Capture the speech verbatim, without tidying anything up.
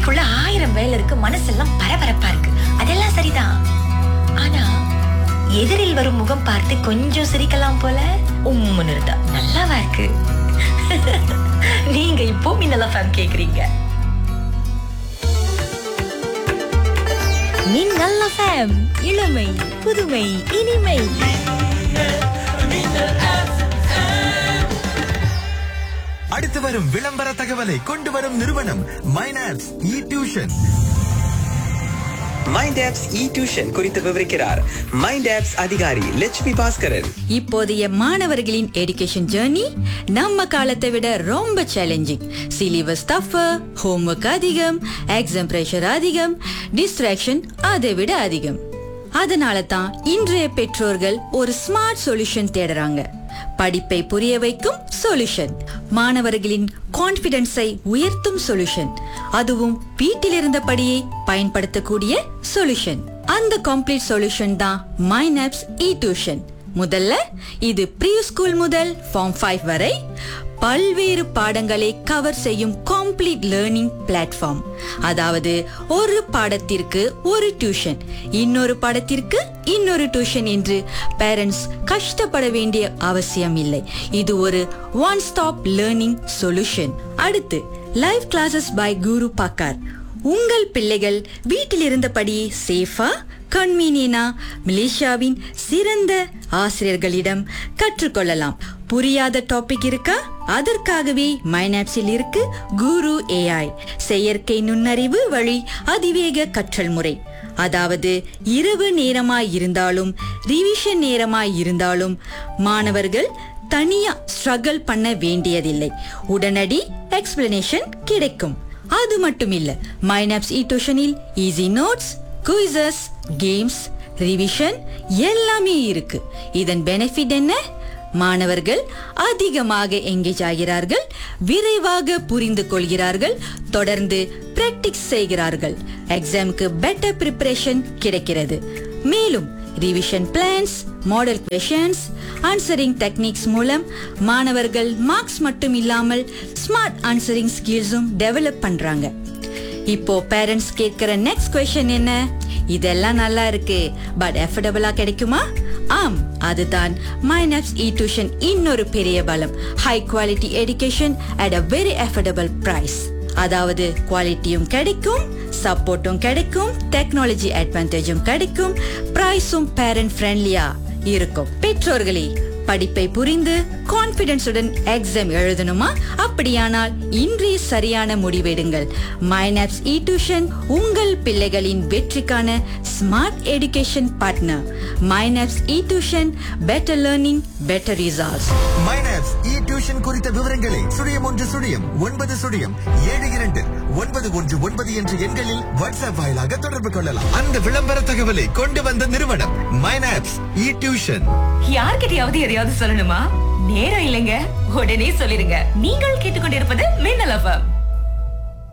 தலைக்குள்ள ஆயிரம் வேலை இருக்கு, மனசெல்லாம் பரபரப்பா இருக்கு. அதெல்லாம் சரிதான். ஆனா எதிரில் வரும் முகம் பார்த்து கொஞ்சம் சிரிக்கலாம் போல உம்முன்னு இருந்தா நல்லாவா இருக்கு? நீங்க இப்போ மின்னல் எஃப்எம் கேக்குறீங்க. மின்னல் எஃப்எம், இளமை புதுமை இனிமை. அடுத்து வரும் விளம்பர தகவலை கொண்டு வரும் நிறுவனம் மைனாப்ஸ் இ டியூஷன். மைண்ட் ஆப்ஸ் இ டியூஷன் குறித்து விவரிக்கிறார் மைண்ட் ஆப்ஸ் அதிகாரி லட்சுமி பாஸ்கரன். இப்போதைய மாணவர்களின் எஜுகேஷன் ஜர்னி நம்ம காலத்தை விட ரொம்ப சேலஞ்சிங். சிலிபஸ் டஃபர், ஹோம்வொர்க் அதிகம், எக்ஸாம் பிரஷர் அதிகம், டிஸ்ட்ராக்ஷன் அதை விட அதிகம். அதனால தான் இன்றைய பெற்றோர்கள் ஒரு ஸ்மார்ட் சொல்யூஷன் தேடுறாங்க. படிப்பை புரிய வைக்கும் சொல்யூஷன், மாணவர்களின் கான்பிடன்ஸை உயர்த்தும் சொல்யூஷன், அதுவும் வீட்டில் இருந்தபடியே பயன்படுத்தக்கூடிய சொல்யூஷன். அந்த கம்ப்ளீட் சொல்யூஷன் தான் மைனாப்ஸ் இ டியூஷன். முதல்ல இது ப்ரீ ஸ்கூல் முதல் ஃபார்ம் ஃபைவ் வரை பல்வேறு பாடங்களை கவர் செய்யும் காம்ப்ளீட் லேர்னிங் பிளாட்ஃபார்ம். அதாவது ஒரு பாடத்திற்கு ஒரு டியூஷன், இன்னொரு பாடத்திற்கு இன்னொரு டியூஷன் என்று பேரண்ட்ஸ் கஷ்டப்பட வேண்டிய அவசியம் இல்லை. இது ஒரு ஒன் ஸ்டாப் லேர்னிங் சொல்யூஷன். அடுத்து லைவ் கிளாஸஸ் பை குரு பாக்கார். உங்கள் பிள்ளைகள் வீட்டில் இருந்தபடி சேஃபா கன்வீனியனா மலேசியாவின் சிறந்த ஆசிரியர்களிடம் கற்றுக்கொள்ளலாம். புரியாத டாபிக் இருக்கா? அதற்காகவே மைனாப்ஸில் இருக்கு குரு ஏஐ, செயற்கை நுண்ணறிவு வழி அதிவேக கற்றல் முறை. அதாவது இரவு நேரமாய் இருந்தாலும் ரிவிஷன் நேரமாய் இருந்தாலும் மாணவர்கள் தனியா ஸ்ட்ரகிள் பண்ண வேண்டியதில்லை. உடனடி எக்ஸ்பிளனேஷன் கிடைக்கும். அது மட்டும் இல்ல, மைனாப்ஸ் இ டியூஷனில் easy notes, quizzes, games, revision எல்லாமே இருக்கு. இதன் பெனிஃபிட் என்ன? மாணவர்கள் அதிகமாக எங்கேஜ் ஆகிறார்கள், விரைவாக புரிந்து கொள்கிறார்கள், தொடர்ந்து பிராக்டிஸ் செய்கிறார்கள், எக்ஸாமுக்கு பெட்டர் பிரிப்பரேஷன் கிடைக்கிறது. மேலும் revision plans, model questions, answering techniques மூலம் மாணவர்கள் மார்க்ஸ் மட்டும் இல்லாமல் ஸ்மார்ட் ஆன்சரிங் ஸ்கில்ஸும் டெவலப் பண்றாங்க. இப்போ பேரண்ட்ஸ் கேட்கிற நெக்ஸ்ட் क्वेश्चन என்ன? இதெல்லாம் நல்லா இருக்கு, பட் அஃபோர்டபிளா கிடைக்குமா? ஆம், அதுதான் மைனாப்ஸ் இ டியூஷன் இன்னொரு பெரிய பலம். High quality education at a very affordable price. அதாவது குவாலிட்டியும் கிடைக்கும், சப்போர்ட்டும் கிடைக்கும், டெக்னாலஜி அட்வான்டேஜும் கிடைக்கும், பிரைஸும் பேரண்ட் ஃப்ரெண்ட்லியா இருக்கும். பெற்றோர்களே, படிப்பை புரிந்து கான்பிடன்ஸுடன் எக்ஸாம் எழுதணுமா? அப்படியானால் இன்றைய சரியான முடிவெடுங்கள். மைனாப்ஸ் இ டியூஷன் உங்கள் பிள்ளைகளின் வெற்றிக்கான ஸ்மார்ட் எஜுகேஷன் பார்ட்னர். மைனாப்ஸ் இ tuition, better learning, better results. மைனாப்ஸ் இ டியூஷன் குறித்த விவரங்களை சுழியம் ஒன்று சுழியம் ஒன்பது சுழியம் ஏழு இரண்டு ஒன்பது ஒன்று ஒன்பது என்ற எண்களில் வாட்ஸ்அப் வாயிலாக தொடர்பு கொள்ளலாம். அந்த விளம்பர தகவலை கொண்டு வந்த நிறுவனம் மைனாப்ஸ் இ டியூஷன். யார்கிட்டயாவது எதையாவது சொல்லணுமா? நேரம் இல்லைங்க, உடனே சொல்லிருங்க. நீங்கள் கேட்டுக்கொண்டிருப்பது மின்னல் எஃப்எம்.